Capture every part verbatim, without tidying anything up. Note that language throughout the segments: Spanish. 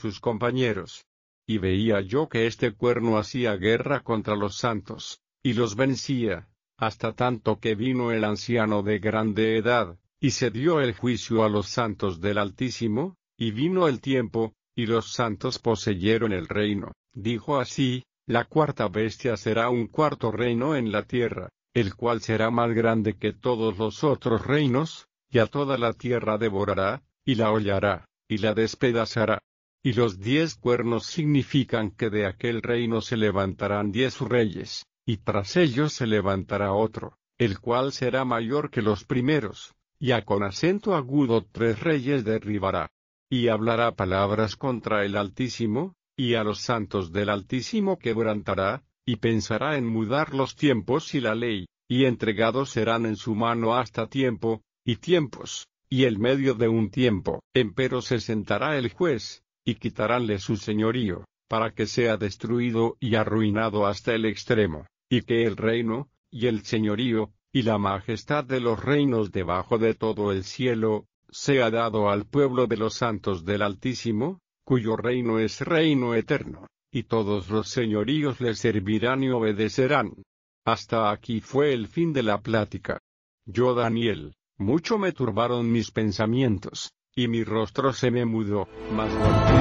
sus compañeros. Y veía yo que este cuerno hacía guerra contra los santos, y los vencía, hasta tanto que vino el anciano de grande edad, y se dio el juicio a los santos del Altísimo, y vino el tiempo, y los santos poseyeron el reino. Dijo así: la cuarta bestia será un cuarto reino en la tierra, el cual será más grande que todos los otros reinos, y a toda la tierra devorará, y la hollará, y la despedazará. Y los diez cuernos significan que de aquel reino se levantarán diez reyes, y tras ellos se levantará otro, el cual será mayor que los primeros, y a con acento agudo tres reyes derribará. Y hablará palabras contra el Altísimo, y a los santos del Altísimo quebrantará, y pensará en mudar los tiempos y la ley, y entregados serán en su mano hasta tiempo, y tiempos, y el medio de un tiempo. Empero se sentará el juez, y quitaránle su señorío, para que sea destruido y arruinado hasta el extremo, y que el reino, y el señorío, y la majestad de los reinos debajo de todo el cielo, sea dado al pueblo de los santos del Altísimo, cuyo reino es reino eterno, y todos los señoríos le servirán y obedecerán. Hasta aquí fue el fin de la plática. Yo, Daniel, mucho me turbaron mis pensamientos, y mi rostro se me mudó, mas volví.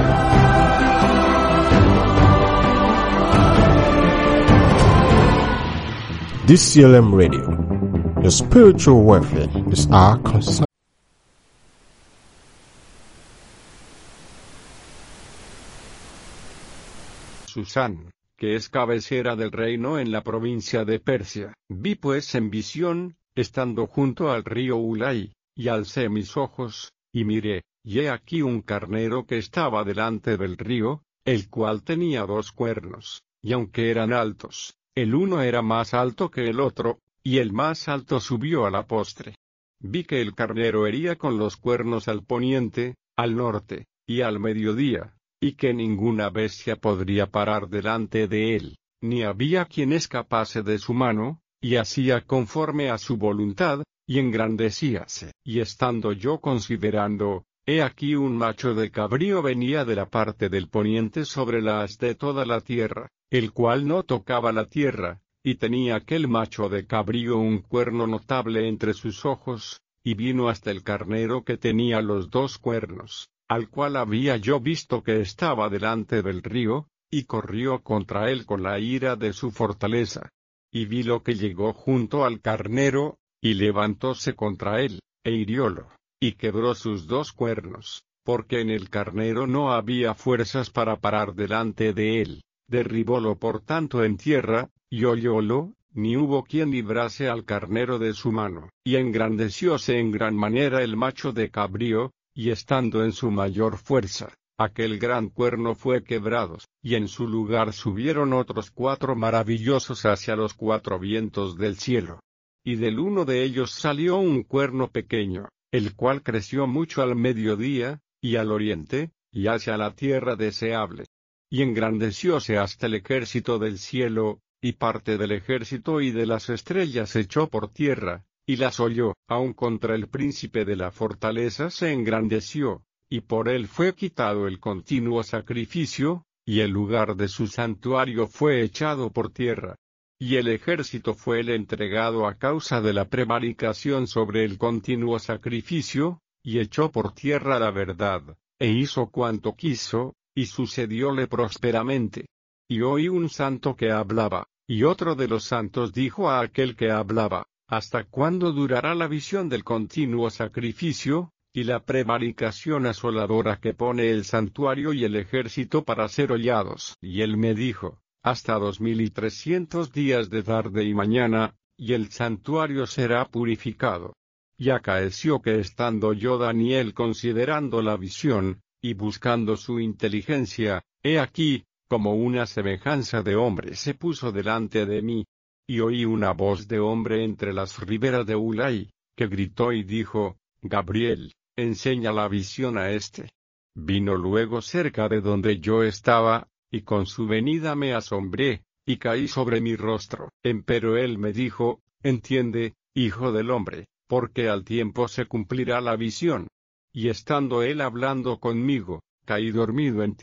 D C L M Radio. Your spiritual welfare is our concern. Susán, que es cabecera del reino en la provincia de Persia. Vi pues en visión, estando junto al río Ulai, y alcé mis ojos, y miré, y he aquí un carnero que estaba delante del río, el cual tenía dos cuernos, y aunque eran altos, el uno era más alto que el otro, y el más alto subió a la postre. Vi que el carnero hería con los cuernos al poniente, al norte, y al mediodía, y que ninguna bestia podría parar delante de él, ni había quien escapase de su mano, y hacía conforme a su voluntad, y engrandecíase. Y estando yo considerando, he aquí un macho de cabrío venía de la parte del poniente sobre la haz de toda la tierra, el cual no tocaba la tierra, y tenía aquel macho de cabrío un cuerno notable entre sus ojos, y vino hasta el carnero que tenía los dos cuernos, al cual había yo visto que estaba delante del río, y corrió contra él con la ira de su fortaleza. Y vi lo que llegó junto al carnero, y levantóse contra él, e hiriólo, y quebró sus dos cuernos, porque en el carnero no había fuerzas para parar delante de él. Derribólo por tanto en tierra, y hollólo, ni hubo quien librase al carnero de su mano. Y engrandecióse en gran manera el macho de cabrío, y estando en su mayor fuerza, aquel gran cuerno fue quebrado, y en su lugar subieron otros cuatro maravillosos hacia los cuatro vientos del cielo. Y del uno de ellos salió un cuerno pequeño, el cual creció mucho al mediodía, y al oriente, y hacia la tierra deseable. Y engrandecióse hasta el ejército del cielo, y parte del ejército y de las estrellas echó por tierra, y las holló. Aun contra el príncipe de la fortaleza se engrandeció, y por él fue quitado el continuo sacrificio, y el lugar de su santuario fue echado por tierra. Y el ejército fue el entregado a causa de la prevaricación sobre el continuo sacrificio, y echó por tierra la verdad, e hizo cuanto quiso, y sucedióle prósperamente. Y oí un santo que hablaba, y otro de los santos dijo a aquel que hablaba: ¿hasta cuándo durará la visión del continuo sacrificio, y la prevaricación asoladora que pone el santuario y el ejército para ser hollados? Y él me dijo: hasta dos mil y trescientos días de tarde y mañana, y el santuario será purificado. Y acaeció que estando yo, Daniel, considerando la visión, y buscando su inteligencia, he aquí, como una semejanza de hombre se puso delante de mí. Y oí una voz de hombre entre las riberas de Ulai, que gritó y dijo: Gabriel, enseña la visión a este. Vino luego cerca de donde yo estaba, y con su venida me asombré, y caí sobre mi rostro. Empero él me dijo: entiende, hijo del hombre, porque al tiempo se cumplirá la visión. Y estando él hablando conmigo, caí dormido en